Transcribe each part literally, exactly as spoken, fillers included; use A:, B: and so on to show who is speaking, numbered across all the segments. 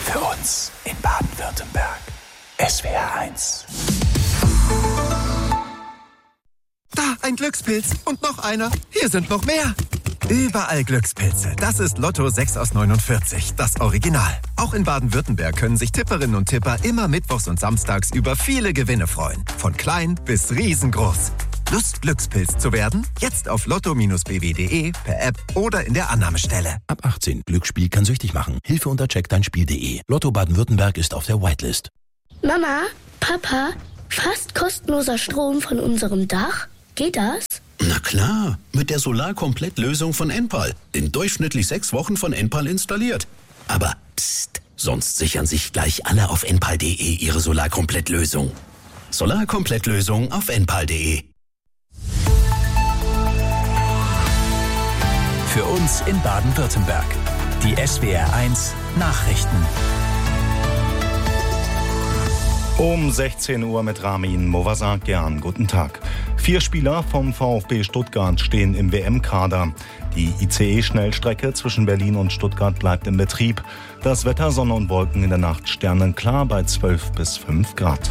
A: Für uns in Baden-Württemberg. S W R eins.
B: Da, ein Glückspilz. Und noch einer. Hier sind noch mehr. Überall Glückspilze. Das ist Lotto sechs aus neunundvierzig, das Original. Auch in Baden-Württemberg können sich Tipperinnen und Tipper immer mittwochs und samstags über viele Gewinne freuen. Von klein bis riesengroß. Lust, Glückspilz zu werden? Jetzt auf lotto b w punkt de, per App oder in der Annahmestelle.
C: Ab achtzehn. Glücksspiel kann süchtig machen. Hilfe unter check dein Spiel punkt de. Lotto Baden-Württemberg ist auf der Whitelist.
D: Mama, Papa, fast kostenloser Strom von unserem Dach? Geht das?
C: Na klar, mit der Solar-Komplett-Lösung von Enpal. In durchschnittlich sechs Wochen von Enpal installiert. Aber psst, sonst sichern sich gleich alle auf enpal punkt de ihre Solar-Komplett-Lösung. Solar-Komplett-Lösung auf enpal punkt de.
A: Für uns in Baden-Württemberg. Die S W R eins Nachrichten.
E: Um sechzehn Uhr mit Ramin Movasakian. Guten Tag. Vier Spieler vom VfB Stuttgart stehen im W M-Kader. Die I C E-Schnellstrecke zwischen Berlin und Stuttgart bleibt in Betrieb. Das Wetter, Sonne und Wolken in der Nacht sternenklar bei zwölf bis fünf Grad.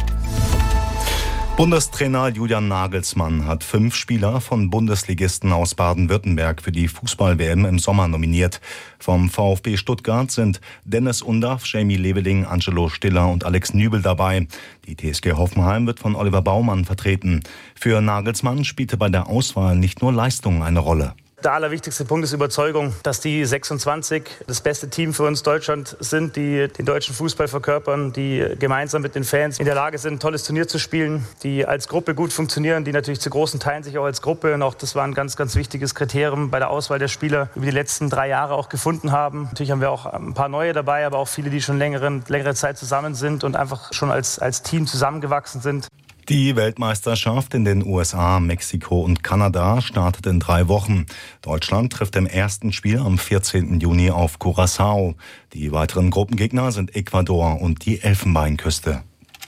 E: Bundestrainer Julian Nagelsmann hat fünf Spieler von Bundesligisten aus Baden-Württemberg für die Fußball-W M im Sommer nominiert. Vom VfB Stuttgart sind Dennis Undaff, Jamie Leveling, Angelo Stiller und Alex Nübel dabei. Die T S G Hoffenheim wird von Oliver Baumann vertreten. Für Nagelsmann spielte bei der Auswahl nicht nur Leistung eine Rolle.
F: Der allerwichtigste Punkt ist Überzeugung, dass die sechsundzwanzig das beste Team für uns Deutschland sind, die den deutschen Fußball verkörpern, die gemeinsam mit den Fans in der Lage sind, ein tolles Turnier zu spielen, die als Gruppe gut funktionieren, die natürlich zu großen Teilen sich auch als Gruppe, und auch das war ein ganz, ganz wichtiges Kriterium bei der Auswahl der Spieler, über die letzten drei Jahre auch gefunden haben. Natürlich haben wir auch ein paar neue dabei, aber auch viele, die schon längere, längere Zeit zusammen sind und einfach schon als, als Team zusammengewachsen sind.
E: Die Weltmeisterschaft in den U S A, Mexiko und Kanada startet in drei Wochen. Deutschland trifft im ersten Spiel am vierzehnten Juni auf Curaçao. Die weiteren Gruppengegner sind Ecuador und die Elfenbeinküste.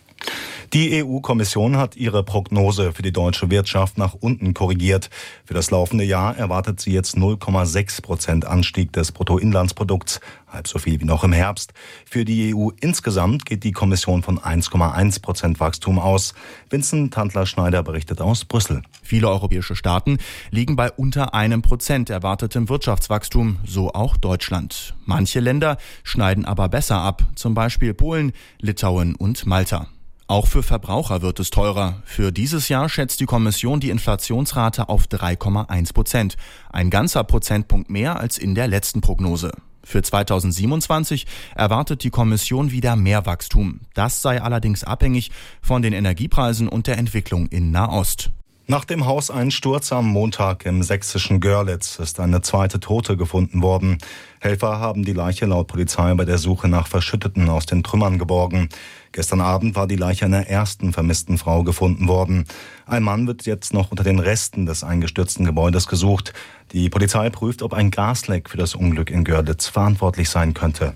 E: Die E U-Kommission hat ihre Prognose für die deutsche Wirtschaft nach unten korrigiert. Für das laufende Jahr erwartet sie jetzt null Komma sechs Prozent Anstieg des Bruttoinlandsprodukts, halb so viel wie noch im Herbst. Für die E U insgesamt geht die Kommission von eins Komma eins Prozent Wachstum aus. Vincent Tantler-Schneider berichtet aus Brüssel.
G: Viele europäische Staaten liegen bei unter einem Prozent erwartetem Wirtschaftswachstum, so auch Deutschland. Manche Länder schneiden aber besser ab, zum Beispiel Polen, Litauen und Malta. Auch für Verbraucher wird es teurer. Für dieses Jahr schätzt die Kommission die Inflationsrate auf drei Komma eins Prozent. Ein ganzer Prozentpunkt mehr als in der letzten Prognose. Für zweitausendsiebenundzwanzig erwartet die Kommission wieder mehr Wachstum. Das sei allerdings abhängig von den Energiepreisen und der Entwicklung in Nahost.
E: Nach dem Hauseinsturz am Montag im sächsischen Görlitz ist eine zweite Tote gefunden worden. Helfer haben die Leiche laut Polizei bei der Suche nach Verschütteten aus den Trümmern geborgen. Gestern Abend war die Leiche einer ersten vermissten Frau gefunden worden. Ein Mann wird jetzt noch unter den Resten des eingestürzten Gebäudes gesucht. Die Polizei prüft, ob ein Gasleck für das Unglück in Görlitz verantwortlich sein könnte.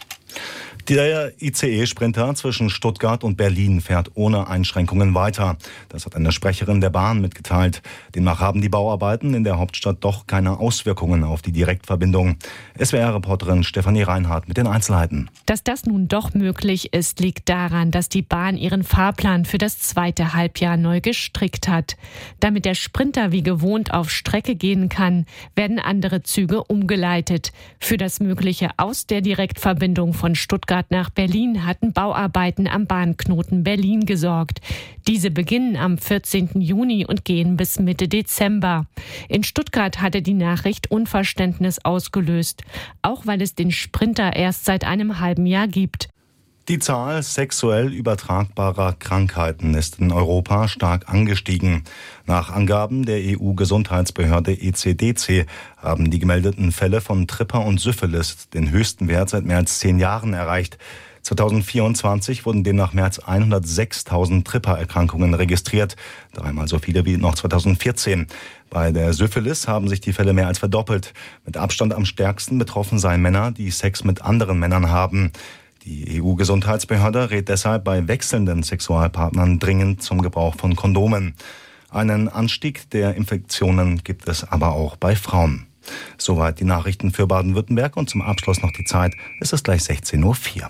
E: Der I C E-Sprinter zwischen Stuttgart und Berlin fährt ohne Einschränkungen weiter. Das hat eine Sprecherin der Bahn mitgeteilt. Demnach haben die Bauarbeiten in der Hauptstadt doch keine Auswirkungen auf die Direktverbindung. S W R-Reporterin Stefanie Reinhardt mit den Einzelheiten.
H: Dass das nun doch möglich ist, liegt daran, dass die Bahn ihren Fahrplan für das zweite Halbjahr neu gestrickt hat. Damit der Sprinter wie gewohnt auf Strecke gehen kann, werden andere Züge umgeleitet. Für das mögliche Aus der Direktverbindung von Stuttgart nach Berlin hatten Bauarbeiten am Bahnknoten Berlin gesorgt. Diese beginnen am vierzehnten Juni und gehen bis Mitte Dezember. In Stuttgart hatte die Nachricht Unverständnis ausgelöst, auch weil es den Sprinter erst seit einem halben Jahr gibt.
E: Die Zahl sexuell übertragbarer Krankheiten ist in Europa stark angestiegen. Nach Angaben der E U-Gesundheitsbehörde E C D C haben die gemeldeten Fälle von Tripper und Syphilis den höchsten Wert seit mehr als zehn Jahren erreicht. zweitausendvierundzwanzig wurden demnach mehr als hundertsechstausend Tripper-Erkrankungen registriert, dreimal so viele wie noch zweitausendvierzehn. Bei der Syphilis haben sich die Fälle mehr als verdoppelt. Mit Abstand am stärksten betroffen seien Männer, die Sex mit anderen Männern haben. Die E U-Gesundheitsbehörde rät deshalb bei wechselnden Sexualpartnern dringend zum Gebrauch von Kondomen. Einen Anstieg der Infektionen gibt es aber auch bei Frauen. Soweit die Nachrichten für Baden-Württemberg und zum Abschluss noch die Zeit. Es ist gleich sechzehn Uhr vier.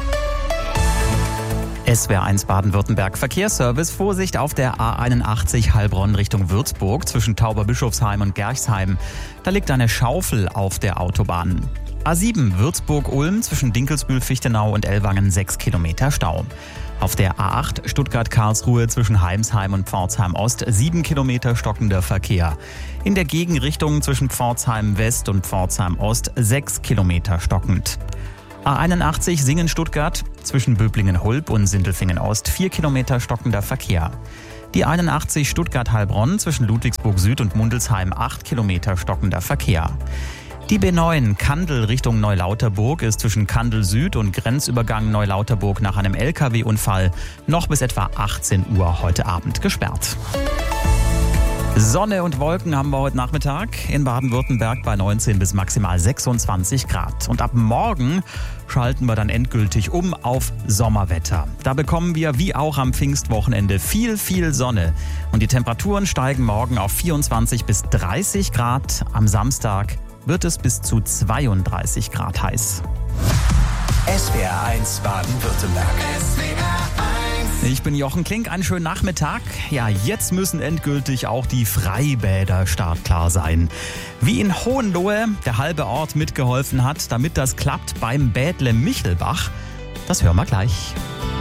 I: S W R eins Baden-Württemberg Verkehrsservice. Vorsicht auf der A einundachtzig Heilbronn Richtung Würzburg zwischen Tauberbischofsheim und Gerchsheim. Da liegt eine Schaufel auf der Autobahn. A sieben Würzburg-Ulm zwischen Dinkelsbühl-Fichtenau und Ellwangen sechs Kilometer Stau. Auf der A acht Stuttgart-Karlsruhe zwischen Heimsheim und Pforzheim-Ost sieben Kilometer stockender Verkehr. In der Gegenrichtung zwischen Pforzheim-West und Pforzheim-Ost sechs Kilometer stockend. A einundachtzig Singen-Stuttgart zwischen Böblingen-Hulb und Sindelfingen-Ost vier Kilometer stockender Verkehr. Die einundachtzig Stuttgart-Heilbronn zwischen Ludwigsburg-Süd und Mundelsheim acht Kilometer stockender Verkehr. Die B neun Kandel Richtung Neulauterburg ist zwischen Kandel Süd und Grenzübergang Neulauterburg nach einem L K W-Unfall noch bis etwa achtzehn Uhr heute Abend gesperrt. Sonne und Wolken haben wir heute Nachmittag in Baden-Württemberg bei neunzehn bis maximal sechsundzwanzig Grad. Und ab morgen schalten wir dann endgültig um auf Sommerwetter. Da bekommen wir wie auch am Pfingstwochenende viel, viel Sonne. Und die Temperaturen steigen morgen auf vierundzwanzig bis dreißig Grad. Am Samstag wird es bis zu zweiunddreißig Grad heiß.
A: S W R eins Baden-Württemberg.
I: Ich bin Jochen Klink, einen schönen Nachmittag. Ja, jetzt müssen endgültig auch die Freibäder startklar sein. Wie in Hohenlohe der halbe Ort mitgeholfen hat, damit das klappt beim Bädle Michelbach, das hören wir gleich.